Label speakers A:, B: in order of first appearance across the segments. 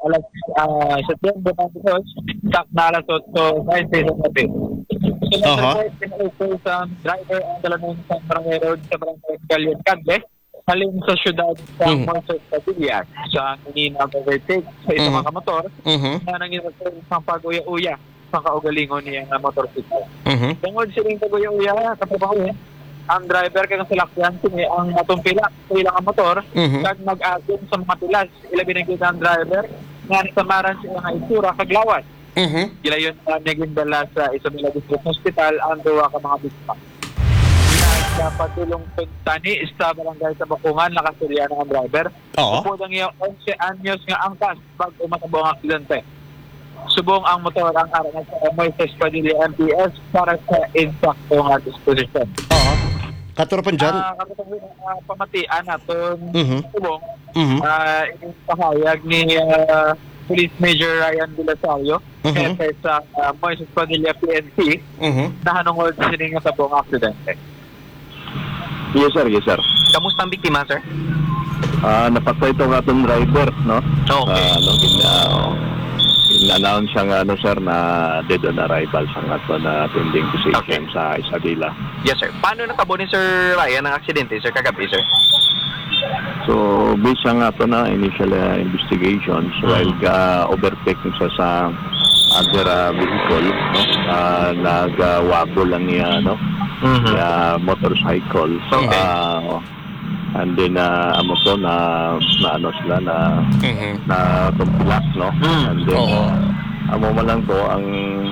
A: alas Setyembre 22, tak na alas 8:20 sa gabi.
B: Aha.
A: Report sa driver ang dala ng sa Barangay Road sa Barangay Galion Cadle, halin sa syudad sa Montes Padilla. Sa kanina overtake sa isang mga motor na nangyayari sa pag-uya-uya sa kaugalingon niya ng motorsiklo. Tungod silang pag-uya-uya, katrabaho ang driver kaya salakyan sini ang atumpila sa ilang motor kag mag-asin sa mga pilas ilabi na kita ang driver nga nasamaran sila nga isura kag lawas. Gilayon na naging dala sa Isabela District Hospital ang duwa ka mga biktima. Dapat tulong tani sa barangay sa Bakungan nakasuriya ng driver. Upod ang iyong 11 anyos nga angkas bago matabo ang aksidente. Subong ang motor ang arangan sa Moises Padilla MPS para sa insakto nga disposition.
B: Katurapan dyan?
A: Pamatian natin subong pahayag ni Police Major Ryan Vilasario sa Moises Padilla PNP na hanungod sining nga sa buong aksidente.
C: Yes sir, yes sir.
D: Kamusta ang biktima, sir?
C: Napatay itong atong driver, no?
D: Okay.
C: In-announce siya nga, sir, na dead on arrival sa ato na attending position sa Isabela.
D: Yes, sir. Paano natabo ni Sir Ryan ang aksidente, sir, kagabi, sir?
C: So, based sa nga ito na initial investigations, while overtake siya sa other vehicle, no? Nag-wabo lang niya, no? Motorcycle.
D: Okay.
C: And then amo to na ano sila na tumpilak, no? And then amo man lang to ang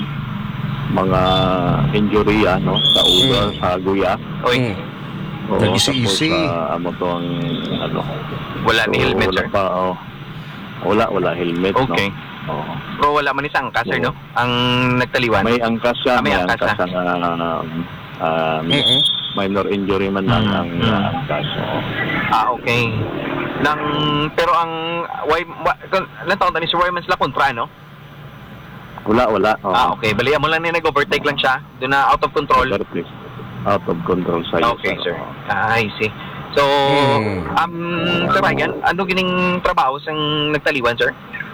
C: mga injury no sa ulo, sa guya.
B: Nag-isi-isi.
C: Amo to ang ano.
D: Wala ni helmet, sir.
C: Wala helmet,
D: okay.
C: No?
D: Pero wala man isang angkas, sir, no? Ang nagtaliwan.
C: May angkas siya,
D: may angkas
C: minor injury man lang ang kaso.
D: Okay. Pero ang taon ni Sir Wyman sila kontra, no?
C: Wala.
D: Okay. Balian mo lang na nag-overtake lang siya. Doon na out of control.
C: Out of control sa
D: okay, sir. I see. So, Sir Ryan, ano gining trabaho sa nagtaliwan, sir?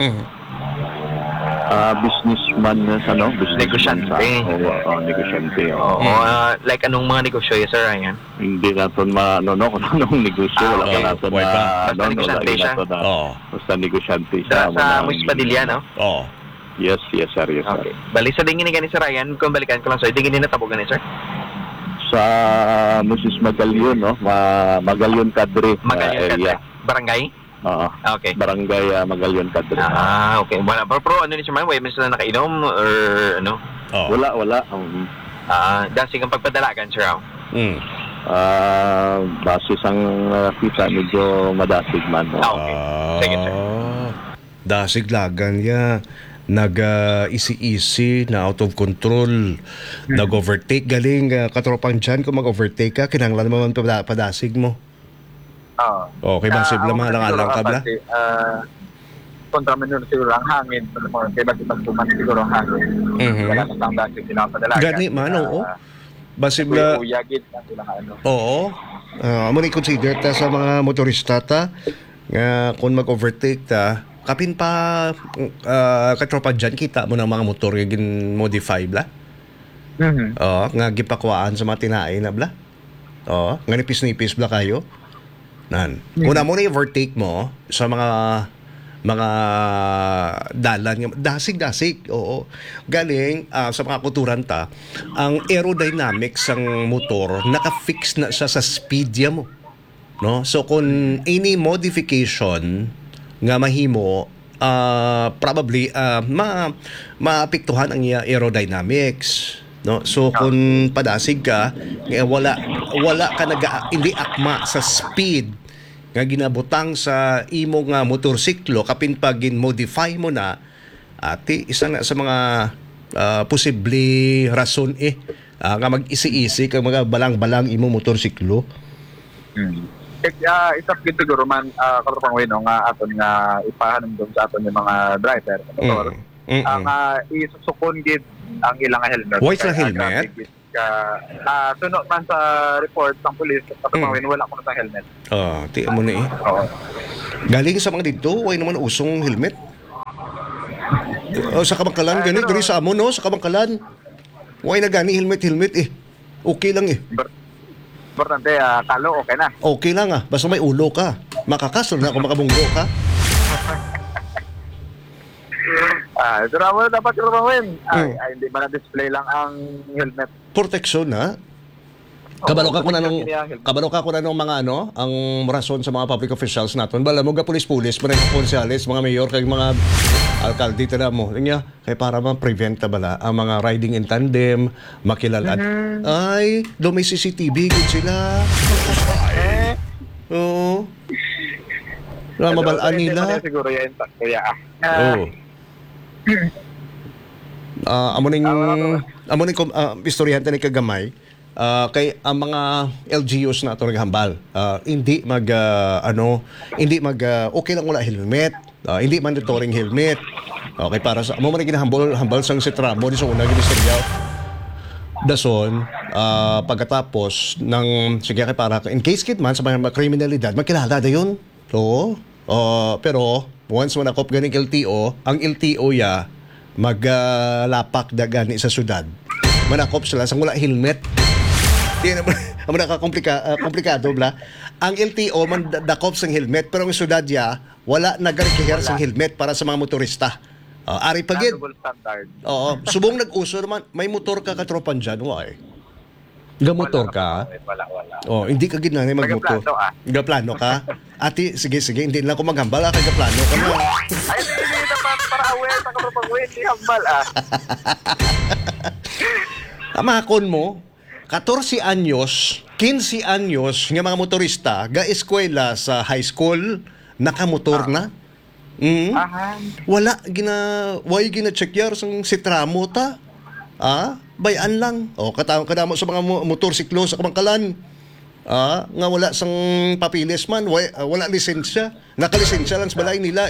C: Businessman sa
D: negosyante.
C: Negosyante.
D: Like anong mga negosyo, Sir Ryan?
C: Hindi natin kung anong negosyo. Wala ka natin
D: basta negosyante siya?
C: Basta negosyante siya.
D: Sa Moises Padilla, no?
C: Yes, sir.
D: Okay. Bali sa dingin ni Sir Ryan, kung balikan ko lang, sir, dingin ni natabogan ni, sir?
C: Sa Mrs. Magalion, no? Magalion Cadre area.
D: Barangay? Okay.
C: Barangay Magalion Cadre.
D: Okay. Wala pero ano ni Sir Man, may sila nakainom or ano?
C: Wala.
D: Dasig ang pagpadalagan, sir.
C: Base sang kita medyo madasig man.
D: Okay. Sige, sir.
B: Dasig lagan ya. Nag-isi-isi na out of control, nag-overtake galing katropang dyan. Kung mag-overtake ka, kinanglan naman padasig mo. Okay, masib naman lang alang kabla.
A: Kontra minun siguro ang hangin, kaya ba't ibang tuman siguro ang hangin. Wala na tang dasig sila padalagan.
B: Gani man, oo. Basib na.
A: Uyagid na sila ano.
B: Oo. Amo ni consider ta sa mga motorista ta nga kung mag-overtake ta, kapin pa katropa dyan, kita mo ng mga motor yung modify bla. Nga gipakwaan sa mga tinaay na bla. Nga nipis-nipis bla kayo. Kuna mo na overtake mo sa mga dalan, dasig. Oo. Galing sa mga kuturan ta, ang aerodynamics ng motor, naka-fix na siya sa speed mo. No? So kung any modification nga mahimo, probably maapektuhan ang aerodynamics, no? So kung padasig ka, wala ka hindi akma sa speed nga ginabutang sa imo nga motorsiklo, kapin pag modify mo na, ati isa na sa mga posible rason nga mag-isi-isi kang mga balang-balang imo motorsiklo.
A: Isap gito siguro man katropang wino nga aton nga ipahanong doon sa aton yung mga driver. Ang isusukon gid ang ilang helmet.
B: Why sa helmet?
A: Sunod man sa report ng pulis katropang wino wala ko na sa helmet.
B: Tiyan mo na galing sa mga dito, why naman usong helmet? Sa Kamangkalan, gani, diri sa amo, no? Sa Kamangkalan. Huwag na gani, helmet eh. Okay lang eh.
A: Importante, kalo, okay na.
B: Okay lang basta may ulo ka. Makakasal na kung makabunggo ka.
A: Ito na mo dapat trabahuin. Hindi ba na-display lang ang helmet?
B: Proteksyon Kabalo ka ko na nung mga ang rason sa mga public officials naton. Bala mo ga pulis-pulis, mga konsyales, mga mayor kay mga alkalde tada mo. Nya kay para ma-prevent bala ang mga riding in tandem, makilalan. Ay, do may CCTV gud sila. Oo. Mabalaan nila.
A: Siguro yan.
B: Amo ning istoryante ni kagamay. Kay ang mga LGUs na ito naghambal, hindi okay lang wala helmet, hindi mandatory helmet. Okay, para sa mo man ginahambal sang sitramo di sa una ginistorya. Dason pagkatapos ng sige kay para in case kid man sa mga kriminalidad magkilala dayon. So, pero once man akop ganing LTO, ang LTO maglapak dagani sa syudad. Manakop sila sang wala helmet. Yan ang komplikado bla. Ang LTO man dakop sang helmet pero ang syudad wala nagarikihar sang helmet para sa mga motorista. Ari pagid. Oo, subong nag-uso naman may motor ka katropan diyan, why? Gamotor ka?
A: Wala.
B: Hindi ka ginanay magmotor. Gaplano ka? Ati, sige, hindi lang ko maghambal kay gaplano ka na.
A: Ay, hindi dapat para aware sa kapag-aware, hindi hambal
B: Amakon mo, 14 anyos, 15 anyos nga mga motorista ga-eskwela sa high school, nakamotor na. Wala gina-check yar sang sitramo ta. Bayan lang. Kadamo sa mga motorsiklo sa Kamangkalan. Nga wala sang papilis man, wala lisensya. Nakalisensya lang sa balay nila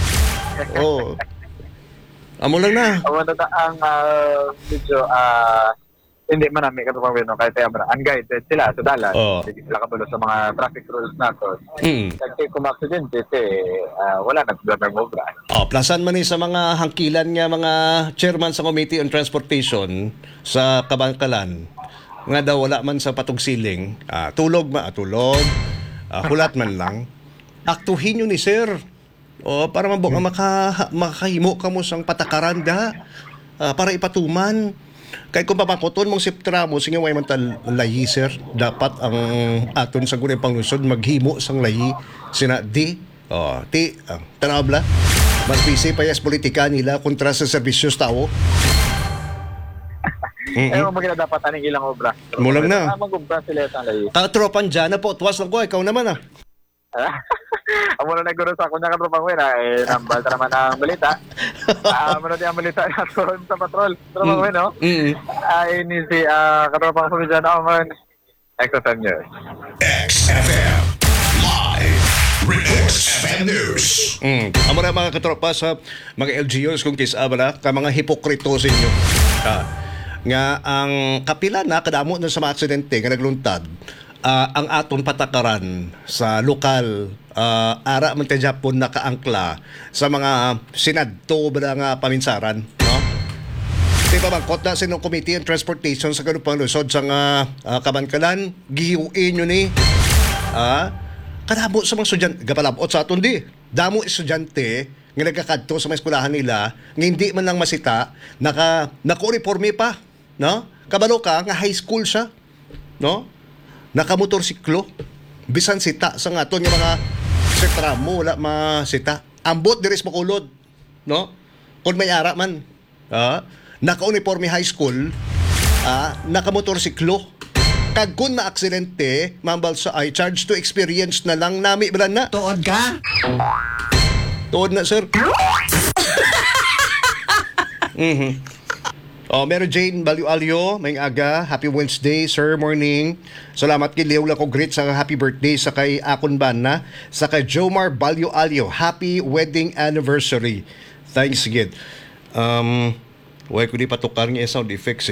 B: Amo lang na.
A: Ang medyo hindi man namin katupang kahit unguided sila sa dalan. Hindi sila kabulo sa mga traffic rules natin. Kasi kung aksidente, wala na sila nag-obra.
B: Plasan man sa mga hangkilan nga mga chairman sa Committee on Transportation sa Kamangkalan nga daw wala man sa patugsiling, tulog. Hulat man lang. Aktuhin nyo ni sir. Para makahimo ka mo sang patakaran para ipatuman. Kaya kung papakoton mong siptramo, sige way man layi sir, dapat ang aton sa gunay panglusod maghimo sang layi sina tanawbla mas busy pa yas politika nila kontra sa serbisyos tao.
A: Maganda dapat aning ilang obra.
B: Mulang na.
A: Mag-obra sila sa layi.
B: Katropan dyan na po, tuwas lang ko, ikaw naman
A: Ang muna naguro sa kunya katropang wena, nambal ta naman ang balita. Muna di ang balita natin sa patrol. Katropang wena, ay ni si katropang sumidyan naman. XFM News.
E: XFM Live XFM News.
B: Amo na mga katropa sa mga LGUs kung kisabala ka mga hipokrito sa inyo. Nga ang kapila na kadamo na sa mga aksidente nga nagluntad. Ang aton patakaran sa lokal ara man ta Japon nakaangkla sa mga sinadto ba nga paminsaran, no? Diba bangkot na sinong Committee on Transportation sa Ganupang Luzon sa Kamangkalan, gihiuin nyo ni kadamo sa mga estudyante, gapalabot sa aton di. Damo estudyante nga nagkakadto sa mga eskwelahan nila, nga hindi man lang masita, naka-uniforme pa, no? Kabalo ka nga high school siya, no? Nakamotorsiklo, bisan sita sa aton nga mga setramo, wala masita. Ambot diris makulod, no? Kung may ara man, naka-uniforme high school, nakamotorsiklo. Kag kung na aksidente, mambal sa ay charge to experience na lang nami bilan na.
E: Tuod ka?
B: Tuod na, sir. Mary Jane Balyo-Alyo, may aga, happy Wednesday, sir, morning. Salamat kay Leo lang ko greet sa happy birthday sa kay Akon Banna, sa kay Jomar Balyo-Alyo, happy wedding anniversary. Thanks, Gid. Huwag ko di patukar niya sound effects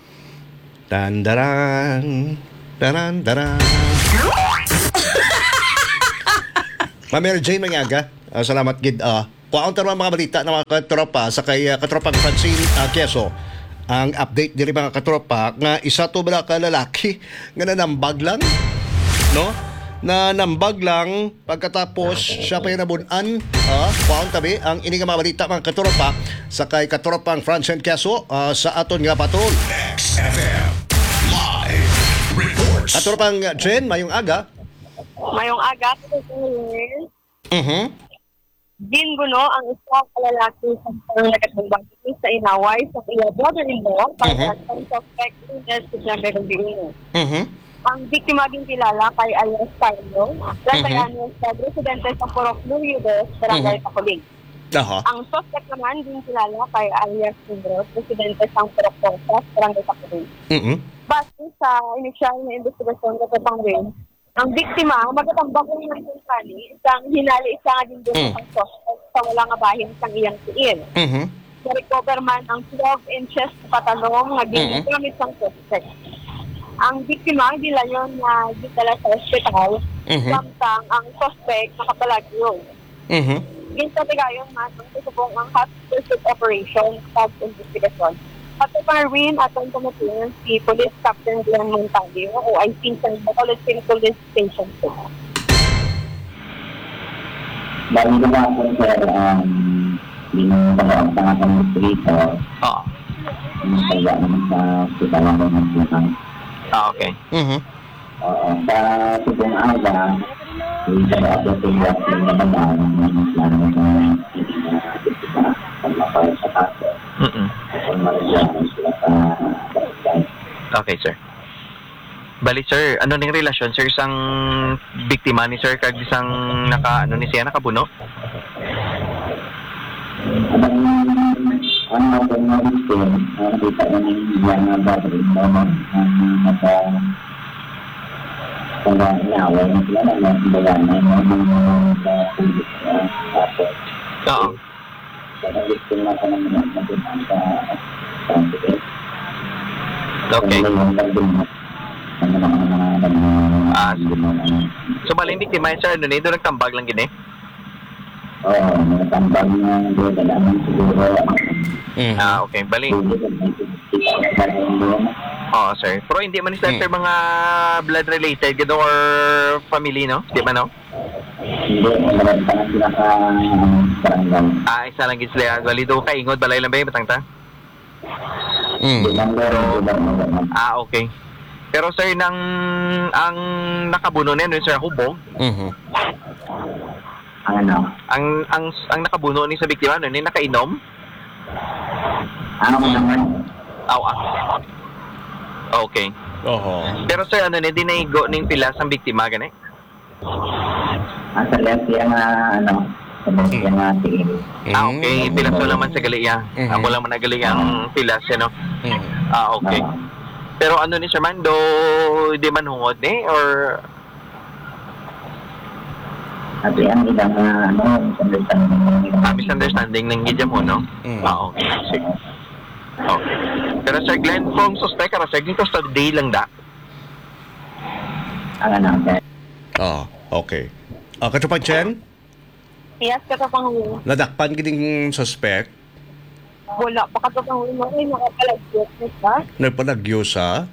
B: Tandaran, taran. Ma'am Mary Jane, may aga. Salamat, Gid. kuwaon naman mga balita ng mga katropa sa kay katropang Francine Quezon. Ang update diri mga katropa nga isa to bala ka lalaki nga nanambag lang, no? Na nambag lang pagkatapos siya pa nabunan. Kuwaon tabi ang ini nga mga balita mga katropa sa kay katropang Francine Quezon sa aton nga patrol.
E: XFM Live Reports.
B: Katropang Jen, mayong aga.
F: Mayong aga, Ginguno ang isang kalalaki sa nagkatambang sa inaway sa iya brother-in-law para sa suspect sa September 21. Ang biktima din kilala kay Alias Carlo, 30 anyos na residente sa Purok Lurides, Barangay Taculing. Ang suspect naman din kilala kay Alias Pedro, residente sa Purok Portas, Barangay Taculing. Base sa inisyal na investigasyon sa Pangwin, ang biktima, magkatambang ng kumpani, isang hinali isa din doon ang suspect sa walang abahin sa iyang tiil. Na-recover man ang 12 inches na patalong na ginamit ng suspect. Ang biktima, hindi lang yun na gitala sa hospital, samtang ang suspect nakapalagyo. Ginsabigayon man ang susubong ang hot pursuit operation sa investigasyon. At sa Parwin at ang tumating si Police Captain Glenn Montaglio o IC sa Bacolod City Police Station 2.
G: Bali naman po sir, binuntagaan sa aking distrito. Kaya naman sa hospital ang magluhan.
D: Okay.
G: Sa subong aga, sa ako sila naman ang plano sa pagmapal sa kaso.
D: Okay, sir. Bali, sir, ano ning relasyon, sir, isang biktima ni sir kag isang ni siya nakabuno?
G: Ang mga gusto, nakita ko ng iyang battery naman ang nag-away na sila na nagbaganay na mga pulis na kaso.
D: Oo.
G: Gusto na ka naman natin sa transit.
D: Okay. So, bali, hindi biktima sir, doon nagtambag lang gini?
G: Oo, nagtambag na doon naman siguro.
D: Okay, bali. Oo, sir. Pero hindi man sir mga blood related gado or family, no? Di ba, no?
G: Hindi, marami pa na sila ka barangay.
D: Isa lang sila. Bali, doon kaingod, balay lang ba yung matangta? Okay. Pero sir, ang nakabuno niya, sir, hubog? Ang nakabuno ni sa biktima, ni nakainom?
G: Ano naman?
D: Okay. Pero sir, di naigo ning pilas ang biktima, gani?
G: Sa left yan yung tingin.
D: Okay. Pilas mo naman sa galiya. Ako lang man nagaliya ang pilas, no? Okay. Pero ni Sir Mando, di man hungod ni? Or...
G: At yan, ilang
D: misunderstanding ng gidya mo, no? Okay. Sige. Okay. Pero Sir Glenn, kung suspect ka, Sir Glenn, custody lang da?
B: Okay. Katupang Chen?
F: Yes, katapang
B: Nadakpan gining suspect?
F: wala pa katapang nakapalagyo sa.
B: Nagpalagyo sa?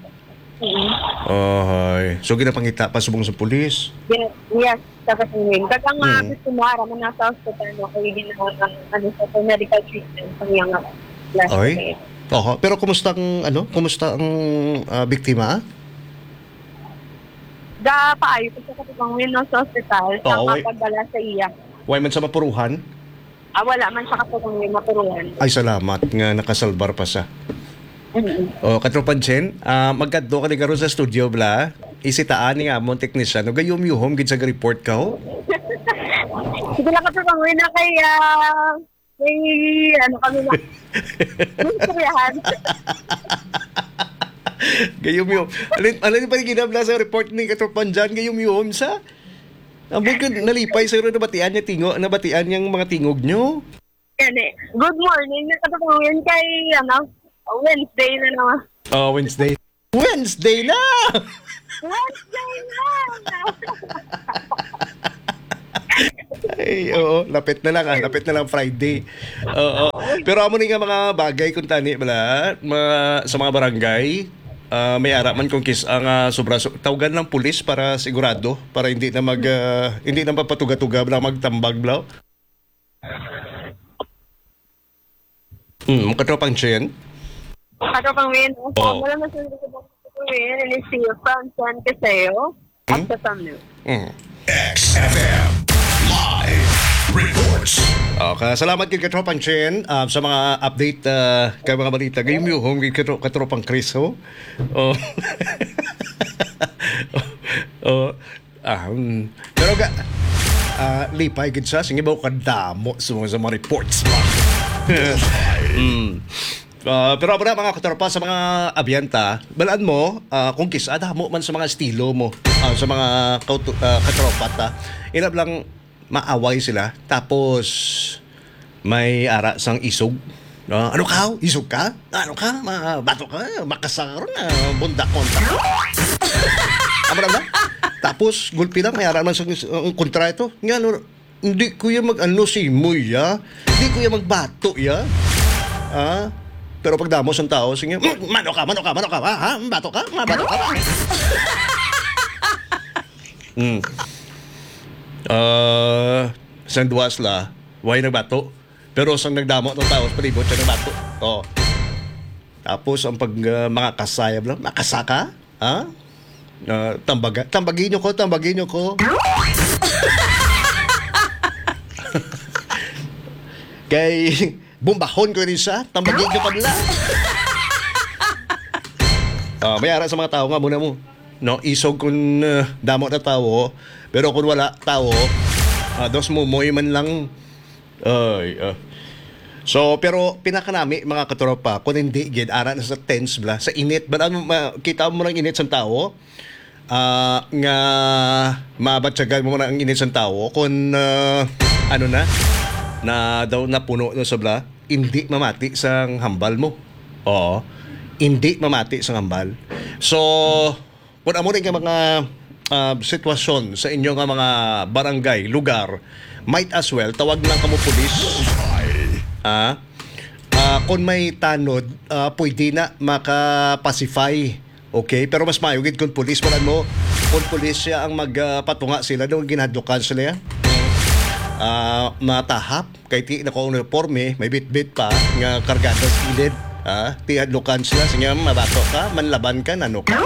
B: So, ginapangita pa subong sa pulis?
F: Yes, katapang Kagang nga, tumara man nasa hospital mo, kaya ginawa sa medical treatment sa iyang last day.
B: Pero kumusta ang biktima?
F: Paayo ko sa katapang sa hospital, sa kapagdala sa iya.
B: Why man sa mapuruhan?
F: Wala man sa katapang maturuan.
B: Ay, salamat nga nakasalbar pa sa. Katropan Chen, magkadto ka ni karon sa studio bla. Isitaan ni nga among technician. O gayum-yuhom gid sa report ka ho?
F: Sige lang katapang na kaya kami na. Istoryahan.
B: Gayum-yuhom. Alin pa rin ginabla sa report ni katropan dyan, gayum-yuhom sa... Ang bukod nalipay sa nabatian niya nabatian niyang mga tingog nyo.
F: Good morning, nakatapunan kay Wednesday na naman.
B: Wednesday. Wednesday na! Ay, oo, lapit na lang Friday. Oo. Pero amo ni nga mga bagay kung tani bala, sa mga barangay, may araman kung ang sobra tawagan ng pulis para sigurado para hindi na hindi na mapatuga-tuga bla magtambag bla. Katropang Chen.
F: Katropang Win. Wala na sa Win. Ini si Francine Caseo. At sa Tamil.
E: XFM Live Reports.
B: Okay, salamat kay Katropang Chen sa mga update kay mga balita. Game you home kay Katropang Chris ho. Oh. Pero lipay gid sa sige ba kadamo sa mga reports pa. Pero abra mga katropa sa mga abyanta, balaan mo kung kisada mo man sa mga estilo mo, sa mga katropa ta. Ilab lang maaway sila tapos may ara sang isog. Ano ka? Isog ka? Ano ka? Bato ka? Makasar na bunda kontak. Abra ba? Tapos gulpi lang may ara man sang kontra ito. Nga hindi ko ya mag-ano si Moy ya. Hindi ko ya magbato ya. Pero pag damos ang tao, sige, mano ka, ha? Bato ka? Sanduas la, why nagbato? Pero sang nagdamo ng tao, palibot siya nagbato. Oh. Tapos ang mga kasayab lang, makasaka? Ha? Tambagin nyo ko. Kay bumbahon ko rin siya, tambagin nyo pa nila. May ara sa mga tao nga muna mo. No, isog kung damo na tao, pero kung wala tao, dos mo moy man lang. So, pero pinakanami mga katropa, kung hindi gid ara na sa tense bla, sa init, ba kita mo lang init sa tao, nga mabatsagan mo na ang init sa tao, kung ano na daw napuno no sa bla, hindi mamati sang hambal mo. Oo. Hindi mamati sang hambal. So, kung amo rin ka mga sitwasyon sa inyong mga barangay, lugar, might as well tawag lang kamo pulis. Kung may tanod, pwede na makapacify. Okay? Pero mas mayugid kung pulis mo, kung pulis siya ang magpatunga sila, doon ginadlokan sila yan. Matahap kay ti na ko uniforme may bit-bit pa nga kargado sa ilid ti hadlokan sila sinya mabato ka manlaban ka nano ka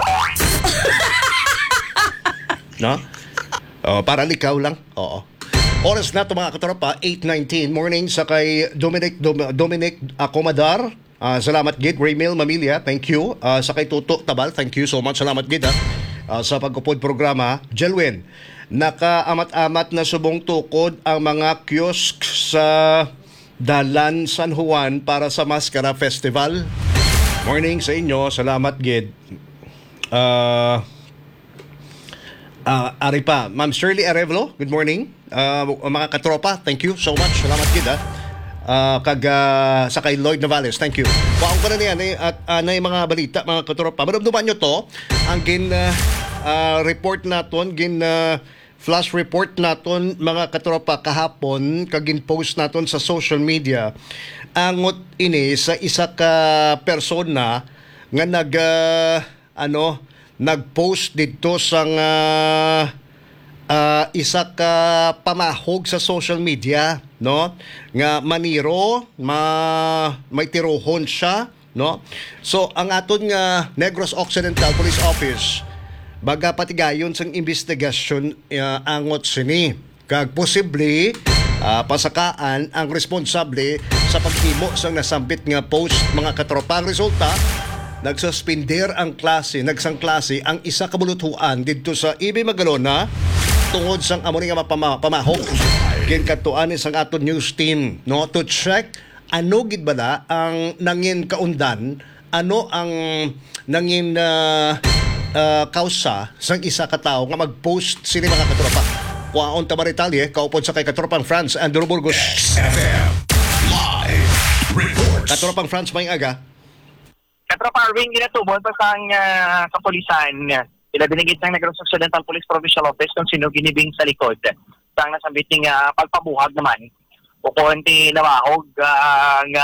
B: no para likaw lang. Oo, oras na to mga katropa 8:19 morning sa kay Dominic Acomadar. Salamat gid Raymel Mamilya, thank you. Sa kay Tuto Tabal, thank you so much, salamat gid sa pagupod programa. Jelwin, nakaamat-amat na subong tukod ang mga kiosk sa Dalan San Juan para sa Mascara Festival. Morning sa inyo, salamat gid. Ari pa, Ma'am Shirley Arevalo, good morning. Mga katropa, thank you so much, salamat gid sa kay Lloyd Navales, thank you. Waong pa na niyan at na yung mga balita mga katropa. Maramdaman nyo to ang report naton flash report naton mga katropa kahapon kagin post naton sa social media angot ini sa isa ka persona nga nagpost dito sa isa ka pamahog sa social media, no, nga maniro may tirohon siya, no. So ang aton nga Negros Occidental Police Office baga patigayon sang investigasyon angot sini kag posible pasakaan ang responsable sa paghimo sang nasambit nga post mga katropa. Ang resulta, nagsuspender ang nagsang klase ang isa ka buluthuan didto sa Ibi Magalona tungod sang amo nga pamahog kin katuan sang aton news team, no, to check ano gid bala ang nangin kaundan, ano ang nangin kausa sang isa ka tawo nga mag-post sini mga katropa. Kuaon ta maritalye kaupod sa kay katropang France Andrew Burgos.
E: XFM Live Reports.
B: Katropang France may aga.
D: Katropa Arwin, ginatubon pa sa kapulisan. Sila binigit ng Negros Occidental Police Provincial Office kung sino ginibing sa likod
H: sang nasambiting pagpabuhag naman o konti namahog nga